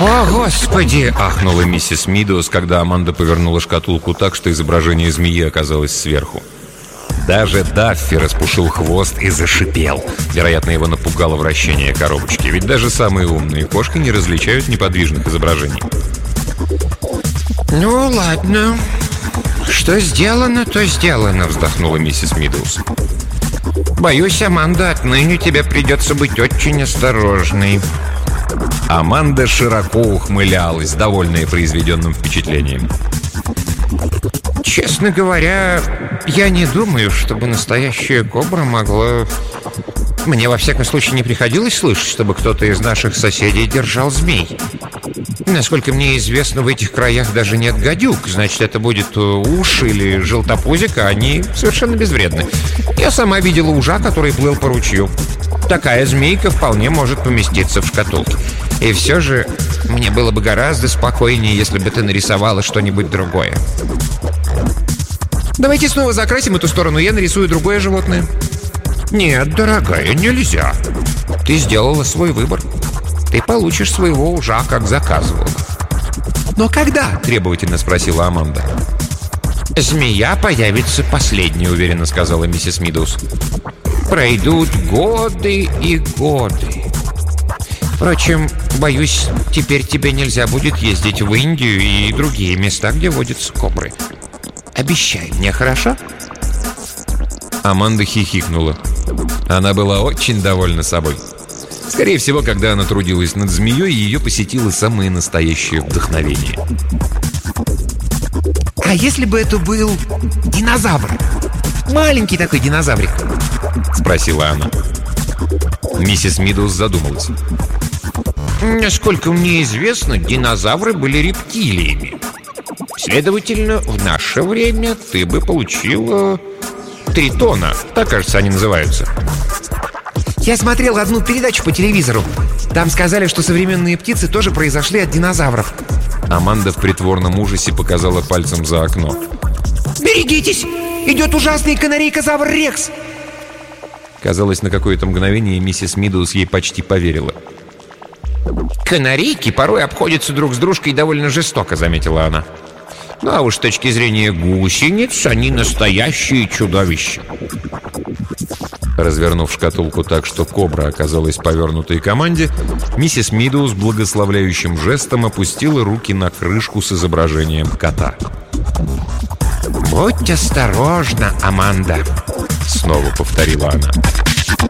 «О, Господи!» — ахнула миссис Мидоуз, когда Аманда повернула шкатулку так, что изображение змеи оказалось сверху. Даже Даффи распушил хвост и зашипел. Вероятно, его напугало вращение коробочки. Ведь даже самые умные кошки не различают неподвижных изображений. «Ну, ладно. Что сделано, то сделано», — вздохнула миссис Мидоуз. «Боюсь, Аманда, отныне тебе придется быть очень осторожной». Аманда широко ухмылялась, довольная произведенным впечатлением. «Честно говоря, я не думаю, чтобы настоящая кобра могла... Мне, во всяком случае, не приходилось слышать, чтобы кто-то из наших соседей держал змей. Насколько мне известно, в этих краях даже нет гадюк. Значит, это будет уж или желтопузик, а они совершенно безвредны. Я сама видела ужа, который плыл по ручью. Такая змейка вполне может поместиться в шкатулке. И все же мне было бы гораздо спокойнее, если бы ты нарисовала что-нибудь другое». «Давайте снова закрасим эту сторону, я нарисую другое животное». «Нет, дорогая, нельзя. Ты сделала свой выбор. Ты получишь своего ужа, как заказывала». «Но когда?» — требовательно спросила Аманда. «Змея появится последней», — уверенно сказала миссис Мидоуз. «Пройдут годы и годы. Впрочем, боюсь, теперь тебе нельзя будет ездить в Индию и другие места, где водятся кобры. Обещай мне, хорошо?» Аманда хихикнула. Она была очень довольна собой. Скорее всего, когда она трудилась над змеей, ее посетило самое настоящее вдохновение. «А если бы это был динозавр? Маленький такой динозаврик?» — спросила она. Миссис Мидоуз задумалась. «Насколько мне известно, динозавры были рептилиями. Следовательно, в наше время ты бы получила тритона. Так, кажется, они называются». Я смотрел одну передачу по телевизору. Там сказали, что современные птицы тоже произошли от динозавров. Аманда в притворном ужасе показала пальцем за окно. «Берегитесь! Идет ужасный канарейкозавр Рекс!» Казалось, на какое-то мгновение миссис Мидоуз ей почти поверила. «Канарейки порой обходятся друг с дружкой довольно жестоко», — заметила она. «Ну а уж с точки зрения гусениц, они настоящие чудовища». Развернув шкатулку так, что кобра оказалась повернутой к Аманде, миссис Мидоуз благословляющим жестом опустила руки на крышку с изображением кота. «Будь осторожна, Аманда», — снова повторила она.